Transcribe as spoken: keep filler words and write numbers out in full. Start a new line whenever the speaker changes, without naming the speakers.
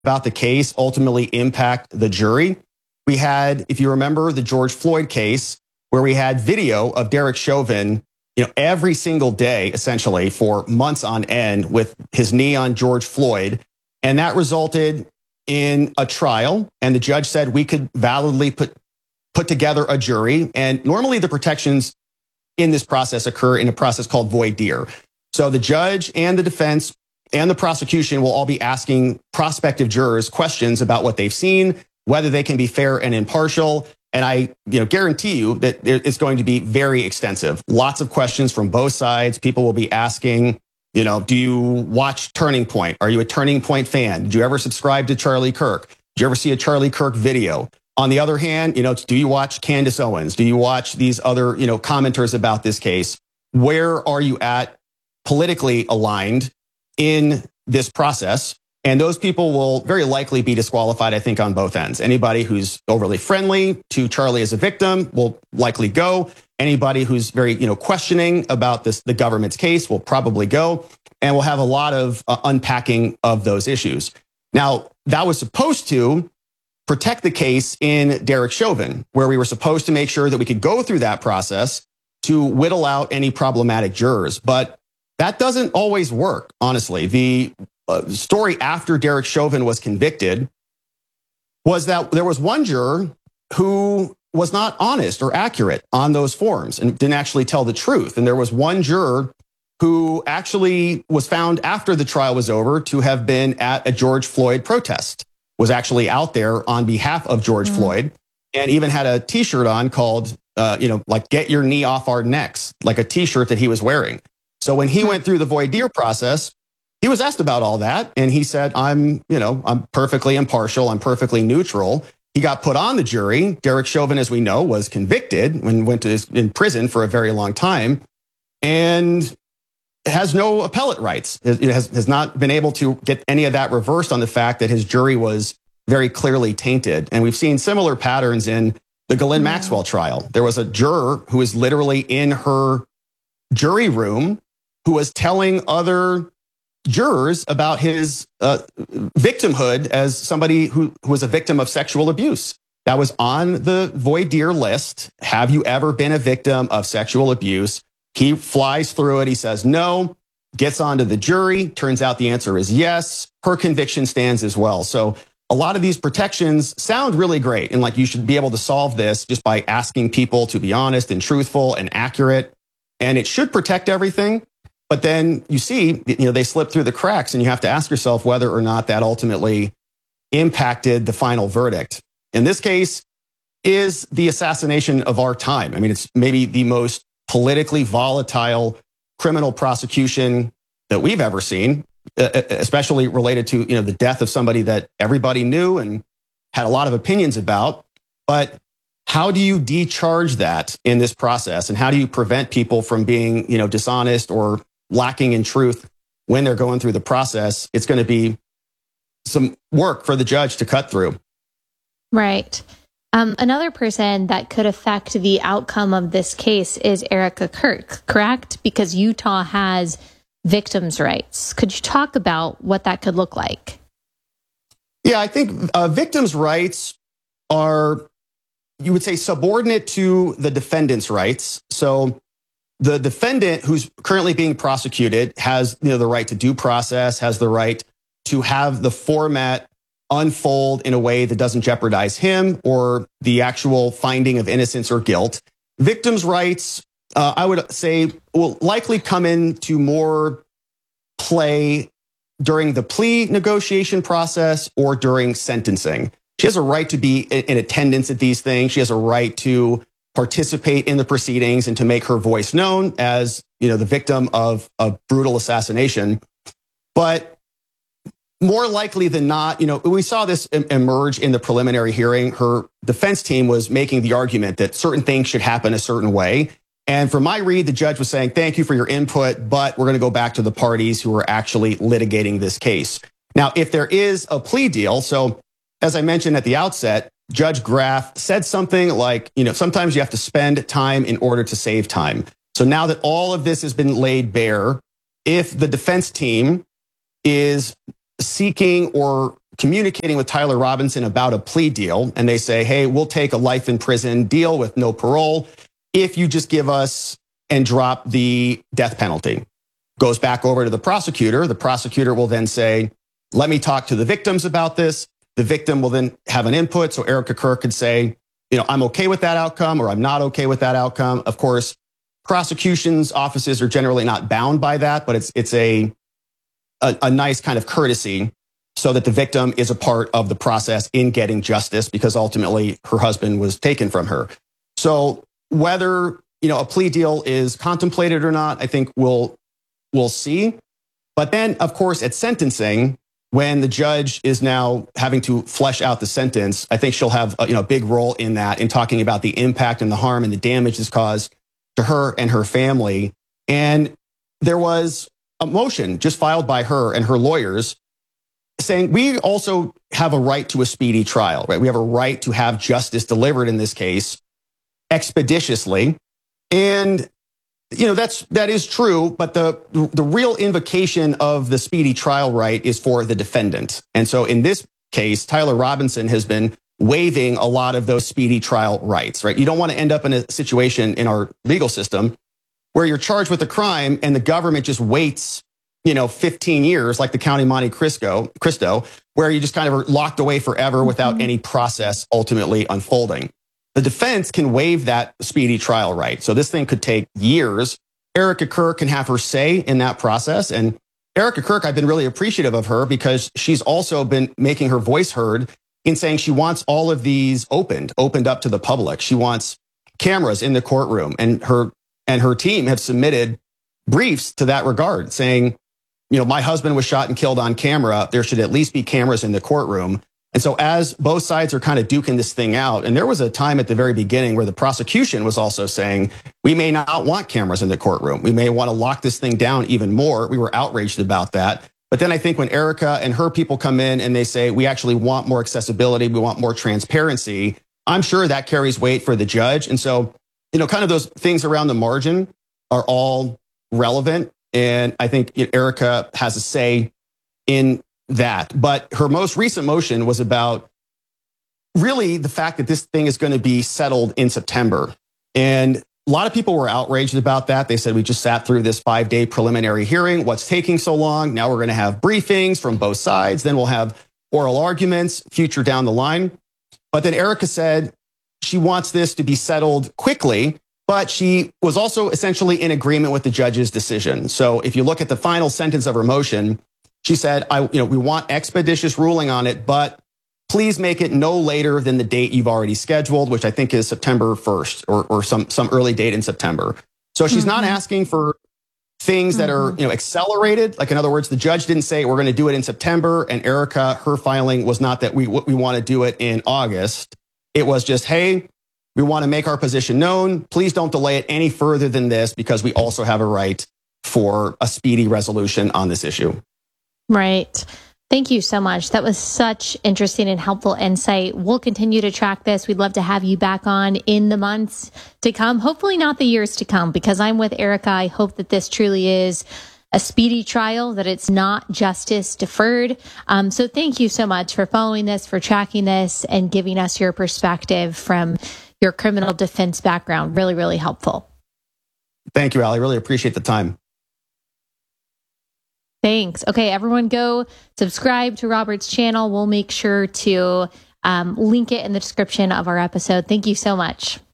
about the case ultimately impact the jury. We had, if you remember, the George Floyd case, where we had video of Derek Chauvin, you know, every single day, essentially, for months on end with his knee on George Floyd. And that resulted in a trial. And the judge said we could validly put, put together a jury. And normally the protections in this process occur in a process called voir dire. So the judge and the defense and the prosecution will all be asking prospective jurors questions about what they've seen, whether they can be fair and impartial. And I you know, guarantee you that it's going to be very extensive. Lots of questions from both sides. People will be asking, you know, do you watch Turning Point? Are you a Turning Point fan? Did you ever subscribe to Charlie Kirk? Did you ever see a Charlie Kirk video? On the other hand, you know, do you watch Candace Owens? Do you watch these other, you know, commenters about this case? Where are you at politically aligned in this process? And those people will very likely be disqualified, I think, on both ends. Anybody who's overly friendly to Charlie as a victim will likely go. Anybody who's very, you know, questioning about this, the government's case will probably go. And we'll have a lot of uh, unpacking of those issues. Now, that was supposed to protect the case in Derek Chauvin, where we were supposed to make sure that we could go through that process to whittle out any problematic jurors. But that doesn't always work, honestly. The uh, story after Derek Chauvin was convicted was that there was one juror who was not honest or accurate on those forms and didn't actually tell the truth. And there was one juror who actually was found after the trial was over to have been at a George Floyd protest, was actually out there on behalf of George mm-hmm. Floyd, and even had a T-shirt on called, uh, you know, like, "Get your knee off our necks," like a T-shirt that he was wearing. So when he went through the voir dire process, he was asked about all that. And he said, I'm, you know, I'm perfectly impartial. I'm perfectly neutral. He got put on the jury. Derek Chauvin, as we know, was convicted and went to in prison for a very long time and has no appellate rights. It has, has not been able to get any of that reversed on the fact that his jury was very clearly tainted. And we've seen similar patterns in the Ghislaine yeah. Maxwell trial. There was a juror who was literally in her jury room who was telling other jurors about his uh, victimhood as somebody who, who was a victim of sexual abuse. That was on the voir dire list. Have you ever been a victim of sexual abuse? He flies through it. He says no, gets onto the jury. Turns out the answer is yes. Her conviction stands as well. So a lot of these protections sound really great. And like, you should be able to solve this just by asking people to be honest and truthful and accurate. And it should protect everything. But then you see, you know, they slip through the cracks, and you have to ask yourself whether or not that ultimately impacted the final verdict. In this case, is the assassination of our time. I mean, it's maybe the most politically volatile criminal prosecution that we've ever seen, especially related to, you know, the death of somebody that everybody knew and had a lot of opinions about. But how do you decharge that in this process? And how do you prevent people from being, you know, dishonest or lacking in truth when they're going through the process? It's going to be some work for the judge to cut through.
Right. Um, another person that could affect the outcome of this case is Erica Kirk, correct? Because Utah has victims' rights. Could you talk about what that could look like?
Yeah, I think uh, victims' rights are, you would say, subordinate to the defendant's rights. So the defendant who's currently being prosecuted has, you know, the right to due process, has the right to have the format unfold in a way that doesn't jeopardize him or the actual finding of innocence or guilt. Victims' rights, uh, I would say, will likely come into more play during the plea negotiation process or during sentencing. She has a right to be in attendance at these things. She has a right to participate in the proceedings and to make her voice known as, you know, the victim of a brutal assassination. But more likely than not, you know, we saw this emerge in the preliminary hearing. Her defense team was making the argument that certain things should happen a certain way. And from my read, the judge was saying, thank you for your input, but we're going to go back to the parties who are actually litigating this case. Now, if there is a plea deal, so as I mentioned at the outset, Judge Graff said something like, you know, sometimes you have to spend time in order to save time. So now that all of this has been laid bare, if the defense team is seeking or communicating with Tyler Robinson about a plea deal, and they say, hey, we'll take a life in prison deal with no parole if you just give us and drop the death penalty. Goes back over to the prosecutor. The prosecutor will then say, let me talk to the victims about this. The victim will then have an input. So Erica Kirk could say, you know, I'm okay with that outcome, or I'm not okay with that outcome. Of course, prosecution's offices are generally not bound by that, but it's it's a, a, a nice kind of courtesy so that the victim is a part of the process in getting justice, because ultimately her husband was taken from her. So whether, you know, a plea deal is contemplated or not, I think we'll we'll see. But then, of course, at sentencing, when the judge is now having to flesh out the sentence, I think she'll have a, you know, big role in that, in talking about the impact and the harm and the damage that's caused to her and her family. And there was a motion just filed by her and her lawyers saying we also have a right to a speedy trial, right? We have a right to have justice delivered in this case expeditiously. And you know, that's, that is true, but the, the real invocation of the speedy trial right is for the defendant. And so in this case, Tyler Robinson has been waiving a lot of those speedy trial rights, right? You don't want to end up in a situation in our legal system where you're charged with a crime and the government just waits, you know, fifteen years, like the County Monte Cristo, Cristo, where you just kind of are locked away forever without mm-hmm. any process ultimately unfolding. The defense can waive that speedy trial right. So this thing could take years. Erica Kirk can have her say in that process. And Erica Kirk, I've been really appreciative of her because she's also been making her voice heard in saying she wants all of these opened, opened up to the public. She wants cameras in the courtroom, and her and her team have submitted briefs to that regard saying, you know, my husband was shot and killed on camera. There should at least be cameras in the courtroom. And so as both sides are kind of duking this thing out, and there was a time at the very beginning where the prosecution was also saying, we may not want cameras in the courtroom. We may want to lock this thing down even more. We were outraged about that. But then I think when Erica and her people come in and they say, we actually want more accessibility, we want more transparency, I'm sure that carries weight for the judge. And so, you know, kind of those things around the margin are all relevant. And I think you know, Erica has a say in that. But her most recent motion was about really the fact that this thing is going to be settled in September. And a lot of people were outraged about that. They said, we just sat through this five day preliminary hearing. What's taking so long? Now we're going to have briefings from both sides. Then we'll have oral arguments future down the line. But then Erica said she wants this to be settled quickly, but she was also essentially in agreement with the judge's decision. So if you look at the final sentence of her motion, she said, I, you know, we want expeditious ruling on it, but please make it no later than the date you've already scheduled, which I think is September first or, or some, some early date in September. So she's mm-hmm. not asking for things mm-hmm. that are, you know, accelerated. Like, in other words, the judge didn't say we're going to do it in September. And Erica, her filing was not that we, we want to do it in August. It was just, hey, we want to make our position known. Please don't delay it any further than this, because we also have a right for a speedy resolution on this issue.
Right. Thank you so much. That was such interesting and helpful insight. We'll continue to track this. We'd love to have you back on in the months to come. Hopefully not the years to come, because I'm with Erica. I hope that this truly is a speedy trial, that it's not justice deferred. Um, so thank you so much for following this, for tracking this, and giving us your perspective from your criminal defense background. Really, really helpful.
Thank you, Allie. Really appreciate the time.
Thanks. Okay, everyone go subscribe to Robert's channel. We'll make sure to um, link it in the description of our episode. Thank you so much.